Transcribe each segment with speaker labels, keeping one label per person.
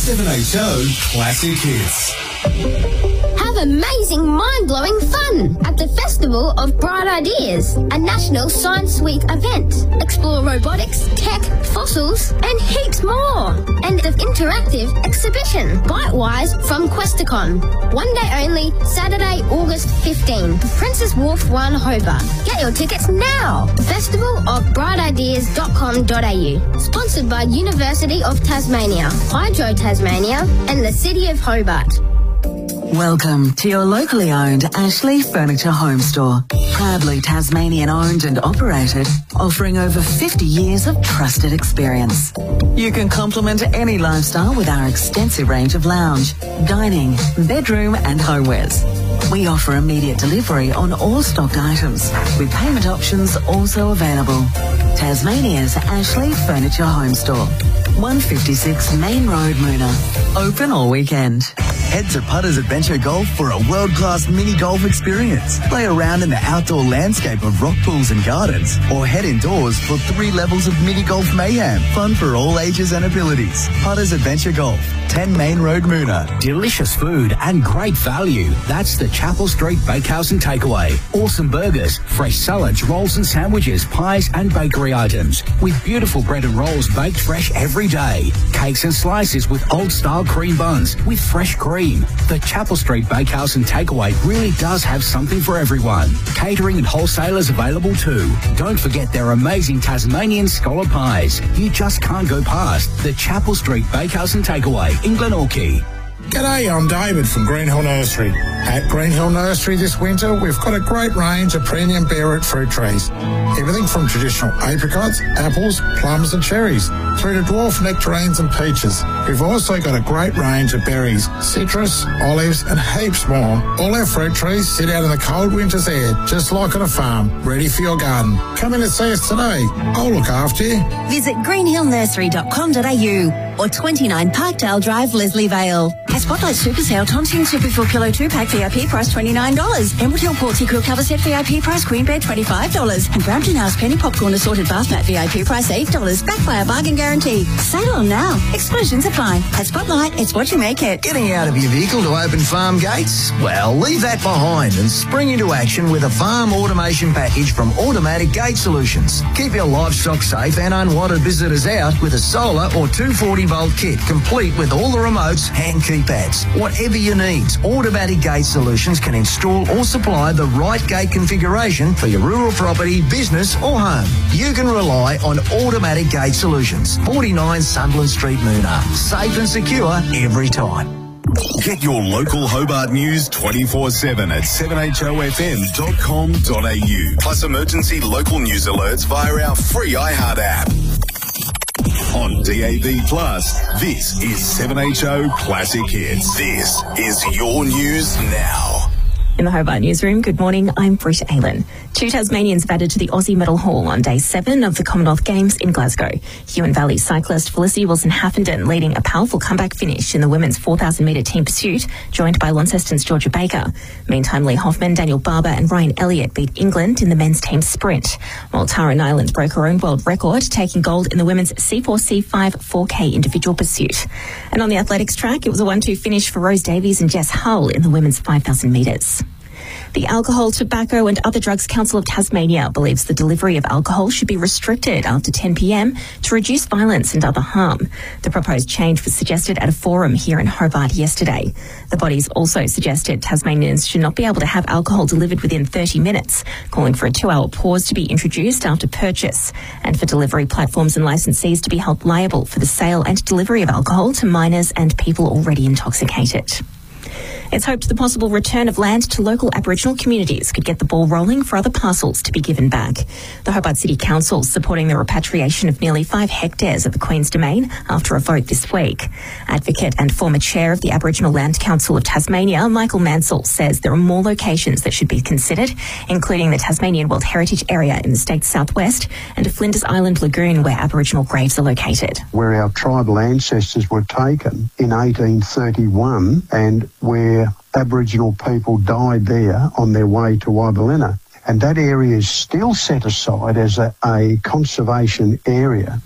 Speaker 1: 7HO Classic Hits.
Speaker 2: Have amazing, mind-blowing fun at the Festival of Bright Ideas, a national science week event. Explore robotics, tech, fossils, and heaps more. And an interactive exhibition, Bitewise from Questacon. One day only, Saturday, August 15, Princess Wharf 1, Hobart. Get your tickets now. festivalofbrightideas.com.au. Sponsored by University of Tasmania, Hydro Tasmania, and the City of Hobart.
Speaker 3: Welcome to your locally owned Ashley Furniture Home Store. Proudly Tasmanian owned and operated, offering over 50 years of trusted experience. You can complement any lifestyle with our extensive range of lounge, dining, bedroom and homewares. We offer immediate delivery on all stocked items, with payment options also available. Tasmania's Ashley Furniture Home Store. 156 Main Road, Moona. Open all weekend.
Speaker 4: Head to Putters Adventure Golf for a world-class mini golf experience. Play around in the outdoor landscape of rock pools and gardens, or head indoors for 3 levels of mini golf mayhem. Fun for all ages and abilities. Putters Adventure Golf, 10 Main Road, Moona.
Speaker 5: Delicious food and great value. That's the Chapel Street Bakehouse and Takeaway. Awesome burgers, fresh salads, rolls and sandwiches, pies and bakery items. With beautiful bread and rolls baked fresh every day. Cakes and slices with old-style cream buns with fresh cream. The Chapel Street Bakehouse and Takeaway really does have something for everyone. Catering and wholesalers available too. Don't forget their amazing Tasmanian scholar pies. You just can't go past the Chapel Street Bakehouse and Takeaway in Glenorchy.
Speaker 6: G'day, I'm David from Greenhill Nursery. At Greenhill Nursery this winter, we've got a great range of premium bare-root fruit trees. Everything from traditional apricots, apples, plums and cherries, through to dwarf nectarines and peaches. We've also got a great range of berries, citrus, olives and heaps more. All our fruit trees sit out in the cold winter's air, just like on a farm, ready for your garden. Come in and see us today. I'll look after you.
Speaker 7: Visit greenhillnursery.com.au or 29 Parkdale Drive, Leslie Vale. At Spotlight Super Sale, Tonsin Super Full Kilo 2-pack VIP price $29. Emerald Hill Portsea Cool Cover Set VIP price Queen Bed $25. And Brampton House Penny Popcorn Assorted Bath Mat VIP price $8. Backed by a bargain guarantee. Sale on now. Exclusions apply. At Spotlight, it's what you make it.
Speaker 8: Getting out of your vehicle to open farm gates? Well, leave that behind and spring into action with a farm automation package from Automatic Gate Solutions. Keep your livestock safe and unwanted visitors out with a solar or 240-volt kit, complete with all the remotes and keypads. Whatever your needs, Automatic Gate Solutions can install or supply the right gate configuration for your rural property, business or home. You can rely on Automatic Gate Solutions. 49 Sunderland Street, Moona. Safe and secure every time.
Speaker 1: Get your local Hobart news 24/7 at 7HOFM.com.au. Plus emergency local news alerts via our free iHeart app. On DAB+, this is 7HO Classic Hits. This is your news now.
Speaker 9: In the Hobart newsroom, good morning, I'm Britt Aylen. 2 Tasmanians have added to the Aussie Medal Haul on day 7 of the Commonwealth Games in Glasgow. Huon Valley cyclist Felicity Wilson-Haffenden leading a powerful comeback finish in the women's 4,000-metre team pursuit, joined by Launceston's Georgia Baker. Meantime, Lee Hoffman, Daniel Barber and Ryan Elliott beat England in the men's team sprint, while Tara Nyland broke her own world record, taking gold in the women's C4-C5 4K individual pursuit. And on the athletics track, it was a 1-2 finish for Rose Davies and Jess Hull in the women's 5,000 metres. The Alcohol, Tobacco and Other Drugs Council of Tasmania believes the delivery of alcohol should be restricted after 10 p.m. to reduce violence and other harm. The proposed change was suggested at a forum here in Hobart yesterday. The bodies also suggested Tasmanians should not be able to have alcohol delivered within 30 minutes, calling for a 2-hour pause to be introduced after purchase, and for delivery platforms and licensees to be held liable for the sale and delivery of alcohol to minors and people already intoxicated. It's hoped the possible return of land to local Aboriginal communities could get the ball rolling for other parcels to be given back. The Hobart City Council is supporting the repatriation of nearly 5 hectares of the Queen's Domain after a vote this week. Advocate and former chair of the Aboriginal Land Council of Tasmania, Michael Mansell, says there are more locations that should be considered, including the Tasmanian World Heritage Area in the state's southwest and a Flinders Island lagoon where Aboriginal graves are located.
Speaker 10: Where our tribal ancestors were taken in 1831 and where Aboriginal people died there on their way to Wiballina. And that area is still set aside as a conservation area.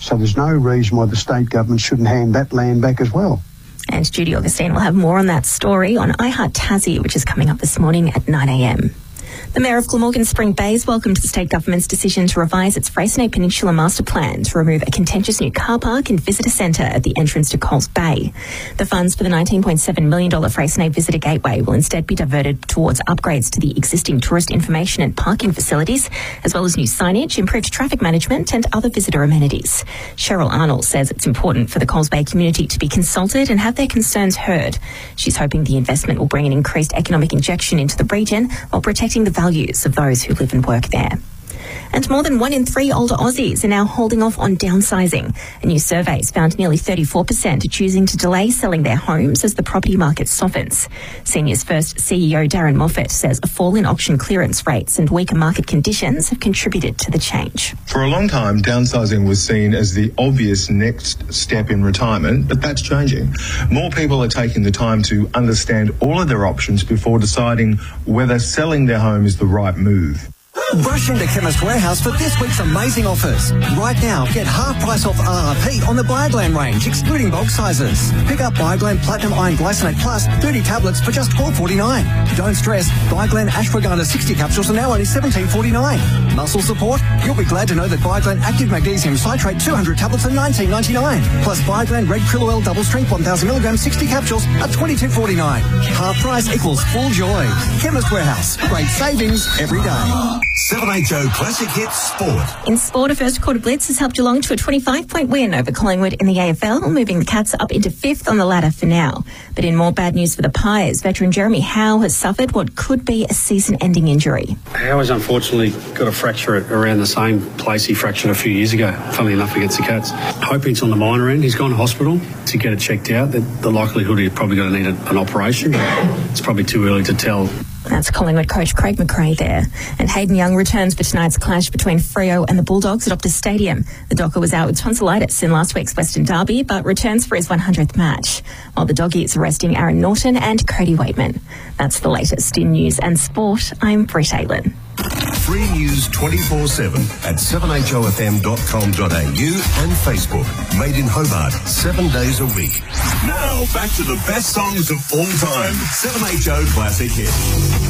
Speaker 10: So there's no reason why the state government shouldn't hand that land back as well.
Speaker 9: And Judy Augustine will have more on that story on iHeart Tassie, which is coming up this morning at 9 a.m. The Mayor of Glamorgan Spring Bay's welcomed the state government's decision to revise its Freycinet Peninsula master plan to remove a contentious new car park and visitor centre at the entrance to Coles Bay. The funds for the $19.7 million Freycinet Visitor Gateway will instead be diverted towards upgrades to the existing tourist information and parking facilities, as well as new signage, improved traffic management and other visitor amenities. Cheryl Arnold says it's important for the Coles Bay community to be consulted and have their concerns heard. She's hoping the investment will bring an increased economic injection into the region while protecting the values of those who live and work there. And more than 1 in 3 older Aussies are now holding off on downsizing. A new survey has found nearly 34% are choosing to delay selling their homes as the property market softens. Senior's First CEO Darren Moffat says a fall in auction clearance rates and weaker market conditions have contributed to the change.
Speaker 11: For a long time, downsizing was seen as the obvious next step in retirement, but that's changing. More people are taking the time to understand all of their options before deciding whether selling their home is the right move.
Speaker 12: Rush into Chemist Warehouse for this week's amazing offers. Right now, get half price off RRP on the Bioglan range, excluding bulk sizes. Pick up Bioglan Platinum Iron Glycinate Plus 30 tablets for just $12.49. Don't stress, Bioglan Ashwagandha 60 capsules are now only $17.49. Muscle support? You'll be glad to know that Bioglan Active Magnesium Citrate 200 tablets are $19.99. Plus Bioglan Red Krill Oil Double Strength 1000 milligram 60 capsules are $22.49. Half price equals full joy. Chemist Warehouse. Great savings every day.
Speaker 1: 7HO Classic Hits Sport.
Speaker 9: In sport, a first quarter blitz has helped Geelong to a 25-point win over Collingwood in the AFL, moving the Cats up into 5th on the ladder for now. But in more bad news for the Pies, veteran Jeremy Howe has suffered what could be a season-ending injury.
Speaker 13: Howe has unfortunately got a fracture around the same place he fractured a few years ago, funnily enough, against the Cats. Hoping it's on the minor end. He's gone to hospital to get it checked out. The likelihood he's probably going to need an operation. It's probably too early to tell.
Speaker 9: That's Collingwood coach Craig McRae there. And Hayden Young returns for tonight's clash between Freo and the Bulldogs at Optus Stadium. The Docker was out with tonsillitis in last week's Western Derby, but returns for his 100th match, while the Doggies are resting Aaron Norton and Cody Waitman. That's the latest in news and sport. I'm Britt Aylin.
Speaker 1: Free news 24/7 at 7hofm.com.au and Facebook. Made in Hobart 7 days a week. Now back to the best songs of all time. 7HO Classic Hits.